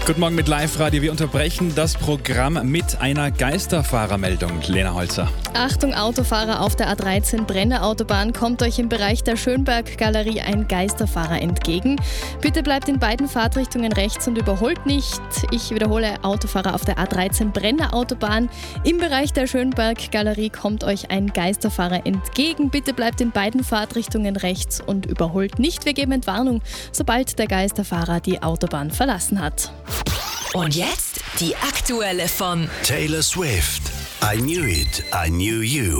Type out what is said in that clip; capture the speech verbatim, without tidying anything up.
Guten Morgen mit Live-Radio. Wir unterbrechen das Programm mit einer Geisterfahrermeldung. Lena Holzer. Achtung Autofahrer, auf der A dreizehn Brenner Autobahn kommt euch im Bereich der Schönberg-Galerie ein Geisterfahrer entgegen. Bitte bleibt in beiden Fahrtrichtungen rechts und überholt nicht. Ich wiederhole, Autofahrer auf der A dreizehn Brenner Autobahn. Im Bereich der Schönberg-Galerie kommt euch ein Geisterfahrer entgegen. Bitte bleibt in beiden Fahrtrichtungen rechts und überholt nicht. Wir geben Entwarnung, sobald der Geisterfahrer die Autobahn verlassen hat. Und jetzt die aktuelle von Taylor Swift. I knew it, I knew you.